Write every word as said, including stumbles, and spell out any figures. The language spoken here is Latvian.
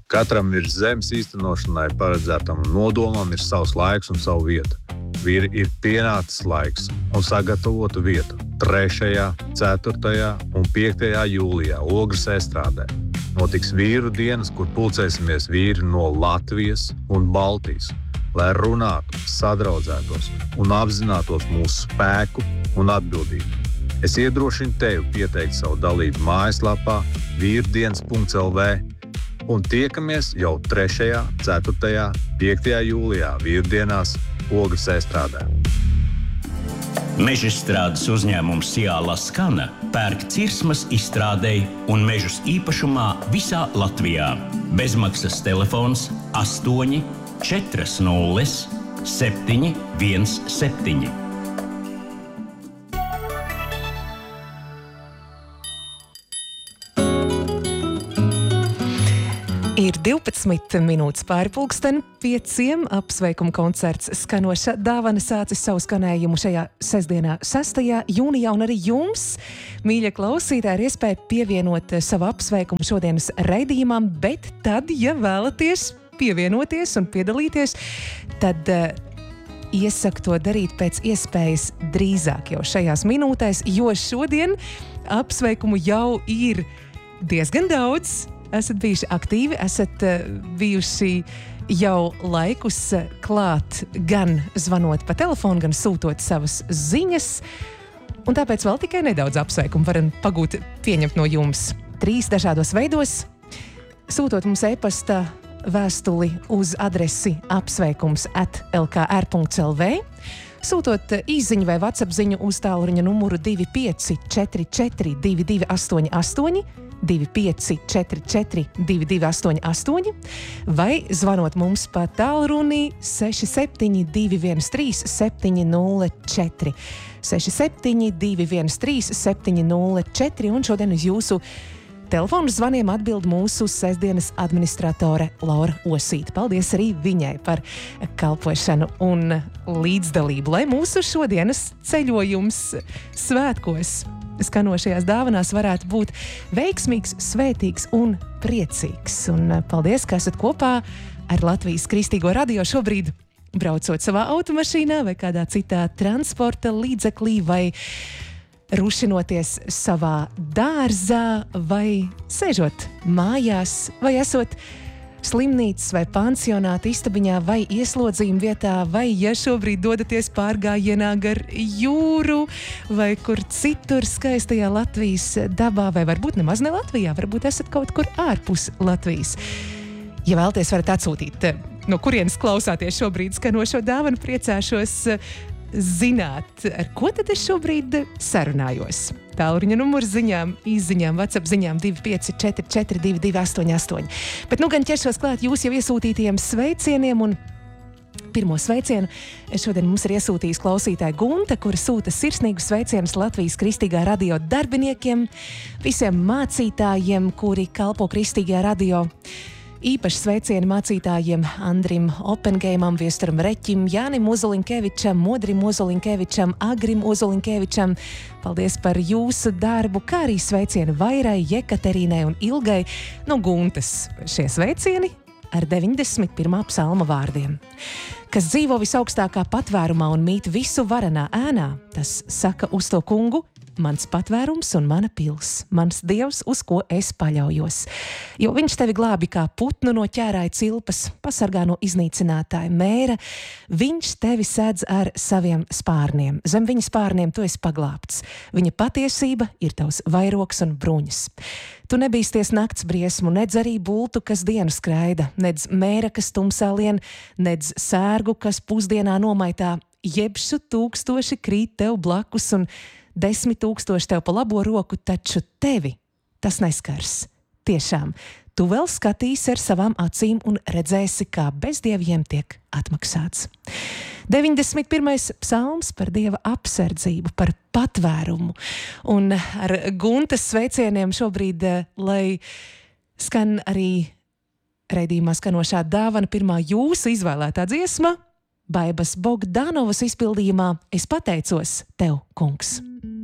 Katram ir zemes īstenošanai paredzētam nodomam ir savs laiks un savu vietu. Vīri ir pienācis laiks un sagatavotu vietu trešajā, ceturtajā un piektajā jūlijā Ogres estrādē. Notiks vīru dienas, kur pulcēsimies vīri no Latvijas un Baltijas, lai runātu, sadraudzētos un apzinātos mūsu spēku un atbildību. Es iedrošinu tevi pieteikt savu dalību mājaslapā vīrdienas punkts el vē un tiekamies jau trešajā, ceturtajā, piektajā jūlijā Vīrdienās Ogres estrādē. Mežstrādes uzņēmums Ciāla Skana pērk cirsmas izstrādei un mežus īpašumā visā Latvijā. Bezmaksas telefons astoņi četri nulle septiņi viens septiņi. Ir divpadsmit minūtes pāri pulksteni pieciem. Apsveikuma koncerts Skanoša dāvana sācis savu skanējumu šajā sestdienā, sestajā jūnijā, un arī jums, mīļie klausītāji, ir iespēja pievienot savu apsveikumu šodienas raidījumam, bet tad, ja vēlaties pievienoties un piedalīties, tad uh, iesaku to darīt pēc iespējas drīzāk jau šajās minūtēs, jo šodien apsveikumu jau ir diezgan daudz. Esat bijuši aktīvi, esat uh, bijuši jau laikus uh, klāt, gan zvanot pa telefonu, gan sūtot savas ziņas. Un tāpēc vēl tikai nedaudz apsveikumu varam pagūt pieņemt no jums. Trīs dažādos veidos. Sūtot mums e-pasta vēstuli uz adresi apsveikums at el ka er punkts el vē. Sūtot īsziņu vai WhatsApp ziņu uz tālruņa numuru divi pieci četri četri divi divi astoņi astoņi, divi pieci četri četri divi divi astoņi astoņi, vai zvanot mums pa tālruni seši septiņi divi viens trīs septiņi nulle četri. seši septiņi divi viens trīs septiņi nulle četri, un šodien uz jūsu telefonu zvaniem atbild mūsu sestdienas administratore Laura Osīte. Paldies arī viņai par kalpošanu un līdzdalību, lai mūsu šodienas ceļojums svētkos skanošajās dāvanās varētu būt veiksmīgs, svētīgs un priecīgs. Un paldies, ka esat kopā ar Latvijas Kristīgo radio šobrīd, braucot savā automašīnā vai kādā citā transporta līdzeklī, vai rušinoties savā dārzā, vai sēžot mājās, vai esot slimnīcas vai pansionāta istabiņā vai ieslodzījuma vietā, vai ja šobrīd dodaties pārgājienā gar jūru vai kur citur skaistajā Latvijas dabā, vai varbūt nemaz ne Latvijā, varbūt esat kaut kur ārpus Latvijas. Ja vēlaties, varat atsūtīt, no kurienes klausāties šobrīd skanošo dāvanu, priecāšos zināt, ar ko tad es šobrīd sarunājos. Tālruņa numurs ziņām, īsziņām, WhatsApp ziņām divi pieci četri četri divi divi astoņi astoņi. Bet nu gan ķeršos klāt jūs jau iesūtītajiem sveicieniem, un pirmo sveicienu šodien mums ir iesūtījis klausītāja Gunta, kura sūta sirsnīgus sveicienus Latvijas Kristīgā radio darbiniekiem, visiem mācītājiem, kuri kalpo Kristīgajā radio. Īpaši sveicieni mācītājiem Andrim Opengeimam, Viesturam Reķim, Jānim Ozolinkevičam, Modrim Ozolinkevičam, Agrim Ozolinkevičam. Paldies par jūsu darbu, kā arī sveicieni Vairai, Jekaterīnai un Ilgai no Guntas. Šie sveicieni ar deviņdesmit pirmā psalma vārdiem. Kas dzīvo visaugstākā patvērumā un mīt visu varenā ēnā, tas saka uz to kungu: mans patvērums un mana pils, mans dievs, uz ko es paļaujos. Jo viņš tevi glābi kā putnu no ķērāja cilpas, pasargā no iznīcinātāja mēra, viņš tevi sēdz ar saviem spārniem. Zem viņa spārniem tu esi paglābts. Viņa patiesība ir tavs vairogs un bruņas. Tu nebīsties nakts briesmu, nedz arī bultu, kas dienu skraida, nedz mēra, kas tumsā lien, nedz sērgu, kas pusdienā nomaitā, jebšu tūkstoši krīt tev blakus un desmit tūkstoši tev pa labo roku, taču tevi tas neskars. Tiešām, tu vēl skatīsi ar savām acīm un redzēsi, kā bezdieviem tiek atmaksāts. deviņdesmit pirmais psalms par Dieva apsardzību, par patvērumu. Un ar Guntas sveicieniem šobrīd, lai skan arī raidījumā skanošā dāvana, pirmā jūsu izvēlētā dziesma, Baibas Bogdanovas izpildījumā Es pateicos tev, kungs.